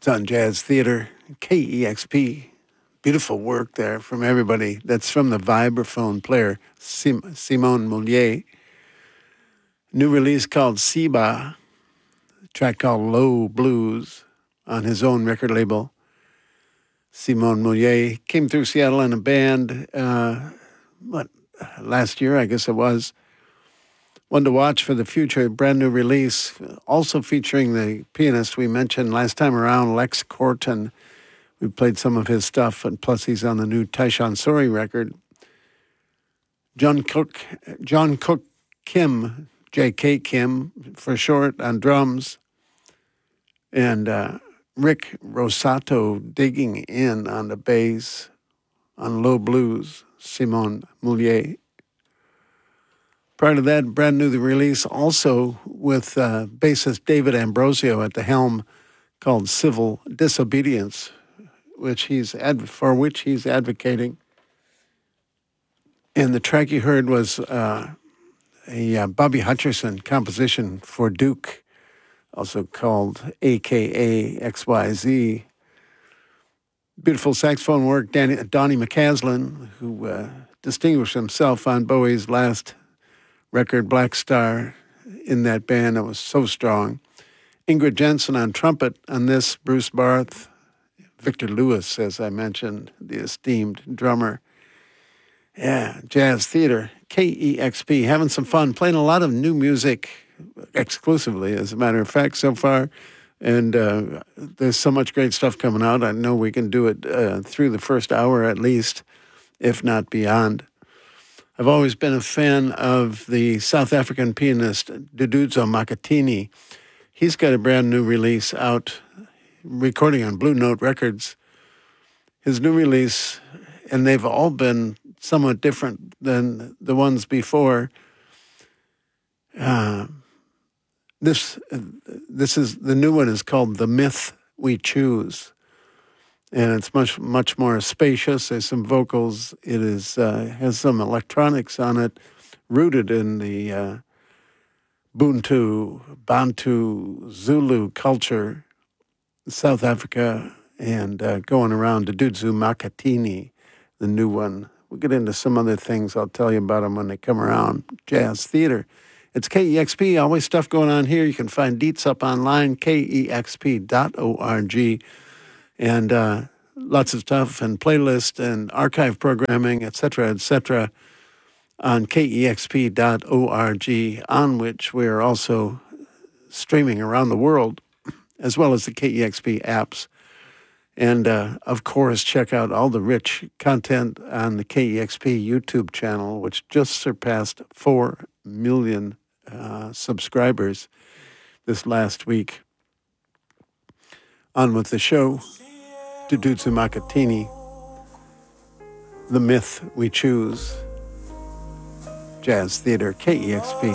It's on Jazz Theater, KEXP. Beautiful work there from everybody. That's from the vibraphone player, Simon Moulier. New release called Siba, a track called Low Blues on his own record label. Simon Moulier came through Seattle in a band, last year, I guess it was. One to watch for the future, brand new release, also featuring the pianist we mentioned last time around, Lex Corton. We played some of his stuff, and plus he's on the new Taishan Sori record. John Cook Kim, J.K. Kim for short, on drums. And Rick Rosato digging in on the bass, on low blues, Simon Moulier. Prior to that, brand new the release, also with bassist David Ambrosio at the helm, called Civil Disobedience, for which he's advocating. And the track you heard was a Bobby Hutcherson composition for Duke, also called AKA XYZ. Beautiful saxophone work, Donnie McCaslin, who distinguished himself on Bowie's last record, Black Star, in that band. It was so strong. Ingrid Jensen on trumpet on this, Bruce Barth, Victor Lewis, as I mentioned, the esteemed drummer. Yeah, Jazz Theater, KEXP, having some fun, playing a lot of new music exclusively, as a matter of fact, so far. And there's so much great stuff coming out. I know we can do it through the first hour at least, if not beyond. I've always been a fan of the South African pianist Duduzo Makhathini. He's got a brand new release out, recording on Blue Note Records. His new release, and they've all been somewhat different than the ones before. This is the new one is called The Myth We Choose. And it's much more spacious. There's some vocals. It is has some electronics on it, rooted in the Bantu, Zulu culture, South Africa, and going around to Duduzo Makhathini, the new one. We'll get into some other things. I'll tell you about them when they come around. Jazz Theater. It's KEXP. Always stuff going on here. You can find deets up online, kexp.org. And lots of stuff and playlist and archive programming, et cetera, on kexp.org, on which we're also streaming around the world, as well as the KEXP apps. And, of course, check out all the rich content on the KEXP YouTube channel, which just surpassed 4 million subscribers this last week. On with the show. Duduzo Makhathini, The Myth We Choose. Jazz Theater, KEXP.